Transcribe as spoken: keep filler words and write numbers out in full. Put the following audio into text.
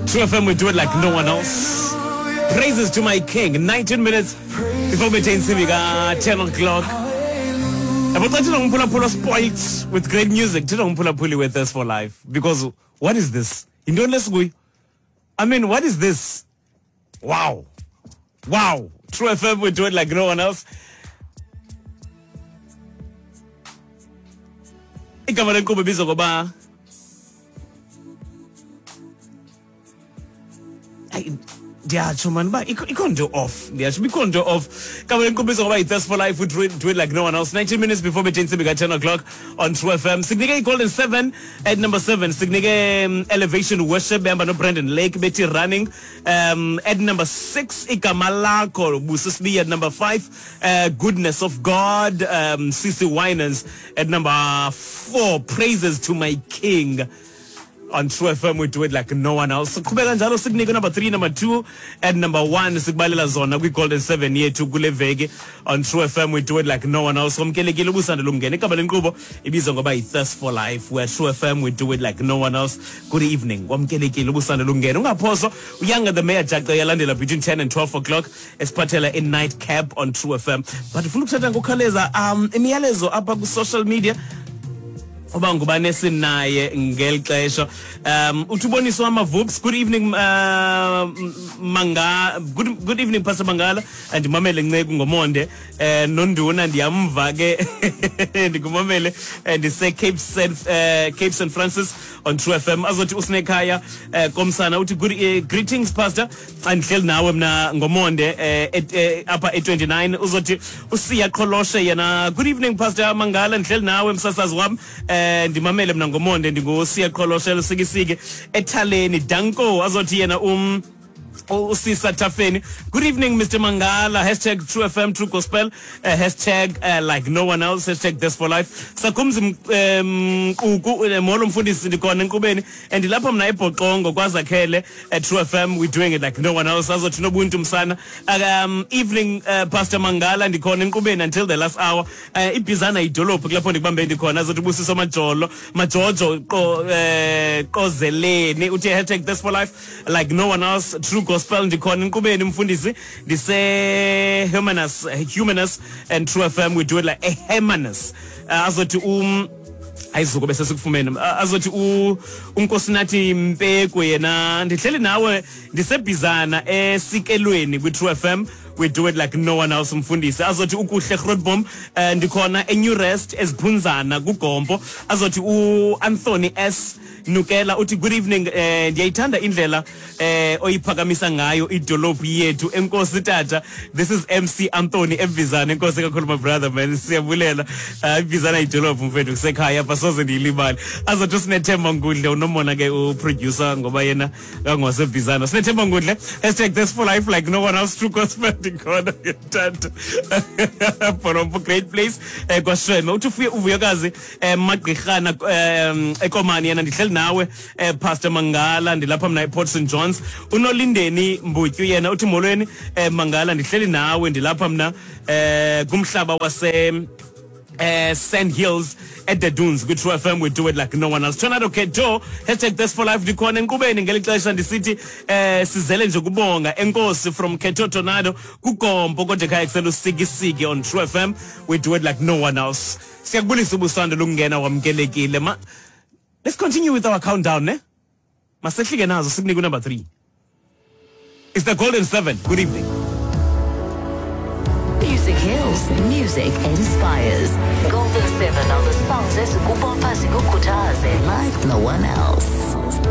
True F M, we do it like no one else. Praises to my king. nineteen minutes before we turn Civica, ten o'clock. But I didn't pull up pull spoiled with great music. Didn't pull up pull with us for life. Because what is this? You don't let's go. I mean, what is this? Wow. Wow. True F M, we do it like no one else. Igama lenkubo bizo ngoba ndiyatsho man uba ikhonto off ndiyatsho uba ikhonto off igama lenkubo bizo ngoba i-Thirst for Life, we do it, do it like no one else. nineteen minutes before we change to ten o'clock on True F M. Signike golden seven at number seven. Signike um, Elevation Worship behamba no Brandon Lake Betty Running. Um, at number six, igama lakho Busisibi at number five. Uh, Goodness of God, um, Sisi Winans at number four. Praises to my King. On True F M, we do it like no one else. Kubeka njalo sikunike number three, number two, and number one. Sikubalela zona kwi golden seven yethu kule veki. On True F M, we do it like no one else. Umkelekile ubusanda lumngene. Igama lenqubo ibizwa ngoba i-Thirst for Life. Where True F M, we do it like no one else. Good evening. Umkelekile ubusanda lumngene. Ungaphoso uyanga the mayor Jack yalandela between ten and twelve o'clock. Espatela in nightcap on True F M. But ufuna ukuthatha ngokhaleza um imiyalezo apha ku social media. Oba ngubane sinaye ngelixesha. Um uthuboniswa amavups. Good evening uh, Manga. Good good evening Pastor Mangala and Mamele Ncegu ngomonde. Eh nonduna ndiyamva ke ndikumamele and say Cape Saint uh, Cape Saint Francis on True F M. Azothi usinekhaya uh, komsana uthi good uh, greetings Pastor and hleli nawe mina ngomonde uh, apha e twenty-nine uzothi usiya Qoloshe yena. Good evening Pastor Mangala hleli nawe msasazi wami. Eh ndimamele mina ngomonde ndingosiya Qoloshe sikisike ethaleni danko azothi yena um Usisa Tafeni. Good evening Mister Mangala. Hashtag True F M True Gospel. Uh, hashtag uh, like no one else. Hashtag This for Life. Sakumzi um molo mfundisi ndikhona enkubeni and lapha mina eBhoqongo kwaZakhele at True F M, we doing it like no one else. Azothi nobuntu msana. Um evening uh, Pastor Mangala ndikhona enkubeni until the last hour. Uh, ibhizana idolophu kulapho ndikubambe ndikhona azothi busiso majolo majojo qozeleni uthi hashtag This for Life like no one else. True Gospel ndikhona enkubeni mfundisi ndise humanus humanus and True F M, we do it like a humanus. Uh, azothi um ayizuko bese sikufumene uh, azothi u unkosinathi Mpekwe yena ndihleli nawe ndisebhizana esikelweni kwi True F M, we do it like no one else mfundisi. Azothi ukuhle Grootbom uh, ndikhona eNew Rest eziphunzana kuGompo. Azothi u Anthony S Nukela uthi good evening eh ndiyayithanda indlela eh oyiphakamisa ngayo idolophu yethu enkosi tata. This is M C Anthony Evizana. Enkosi kakhulu my brother man, siyabulela. Evizana idolophu mfethu kusekhaya basoze ndiyilibali. Azothi sinethemba ngudle unomona ke uproducer ngoba yena ngangosevizana. Sinethemba ngudle. Hashtag This for Life like no one else. True Gospel ndikhona ngethanda. Porompo great place eh kwaShweme uthi ufuye uvuyokazi eh Magqirhana eh ekomani yena ndihleli nawe eh, Pastor Mangala ndilapha mina ePort Saint John's. Unolindeni Mbutyu yena uthi molweni eh, Mangala ndihleli nawe ndilapha mina eh kumhlaba wase Uh, Sand Hills at the Dunes with True F M, we do it like no one else. Tornado Keto, hashtag This for Life ndikhona enkubeni ngelixesha ndisithi uh, sizele nje kubonga enkosi from Keto Tornado kuGompo kodwa khaya kusela usikisike on True F M, we do it like no one else. Siyakubulisa ubusando lungena wamkelekile ma. Let's continue with our countdown, ne? Masehlike nazo sikunike number three. It's the golden seven. Good evening. Music heals, music inspires. Golden seven on the songs as like no one else.